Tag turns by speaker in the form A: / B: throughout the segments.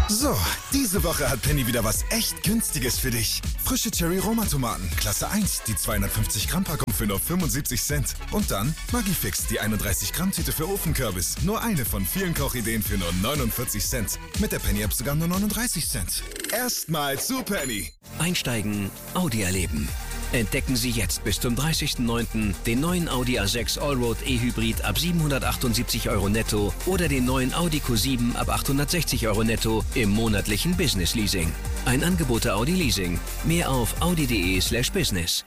A: So, diese Woche hat Penny wieder was echt Günstiges für dich. Frische Cherry-Roma-Tomaten, Klasse 1, die 250 Gramm Packung für nur 75 Cent. Und dann Maggi-Fix, die 31 Gramm Tüte für Ofenkürbis. Nur eine von vielen Kochideen für nur 49 Cent. Mit der Penny-App sogar nur 39 Cent. Erstmal zu Penny.
B: Einsteigen, Audi erleben. Entdecken Sie jetzt bis zum 30.09. den neuen Audi A6 Allroad E-Hybrid ab 778 € netto oder den neuen Audi Q7 ab 860 € netto im monatlichen Business Leasing. Ein Angebot der Audi Leasing. Mehr auf audi.de/business.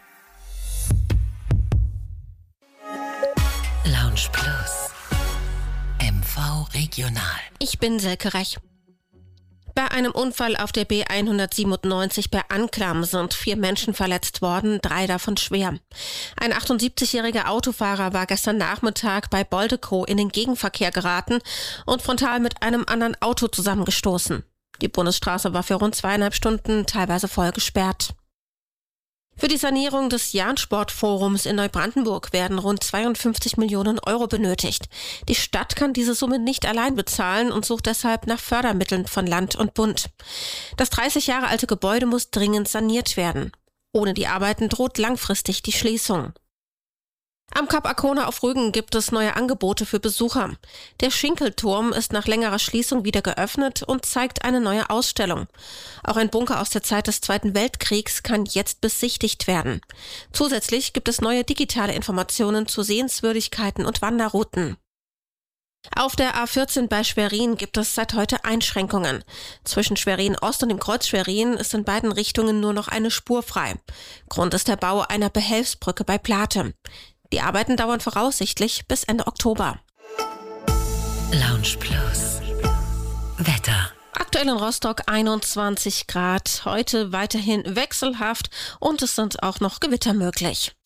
C: Lounge Plus. MV Regional.
D: Ich bin Silke Rech. Bei einem Unfall auf der B197 bei Anklam sind 4 Menschen verletzt worden, 3 davon schwer. Ein 78-jähriger Autofahrer war gestern Nachmittag bei Boldekow in den Gegenverkehr geraten und frontal mit einem anderen Auto zusammengestoßen. Die Bundesstraße war für rund 2,5 Stunden teilweise voll gesperrt. Für die Sanierung des Jahn-Sport-Forums in Neubrandenburg werden rund 52 Millionen € benötigt. Die Stadt kann diese Summe nicht allein bezahlen und sucht deshalb nach Fördermitteln von Land und Bund. Das 30 Jahre alte Gebäude muss dringend saniert werden. Ohne die Arbeiten droht langfristig die Schließung. Am Kap Arkona auf Rügen gibt es neue Angebote für Besucher. Der Schinkelturm ist nach längerer Schließung wieder geöffnet und zeigt eine neue Ausstellung. Auch ein Bunker aus der Zeit des Zweiten Weltkriegs kann jetzt besichtigt werden. Zusätzlich gibt es neue digitale Informationen zu Sehenswürdigkeiten und Wanderrouten. Auf der A14 bei Schwerin gibt es seit heute Einschränkungen. Zwischen Schwerin Ost und dem Kreuz Schwerin ist in beiden Richtungen nur noch eine Spur frei. Grund ist der Bau einer Behelfsbrücke bei Plate. Die Arbeiten dauern voraussichtlich bis Ende Oktober.
C: Lounge Plus. Wetter.
D: Aktuell in Rostock 21 Grad. Heute weiterhin wechselhaft und es sind auch noch Gewitter möglich.